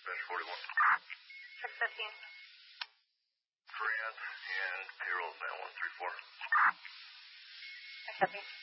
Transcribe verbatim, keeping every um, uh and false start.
Dispatch forty-one. six fifteen. Grant and payroll's nine one three four. Accepting.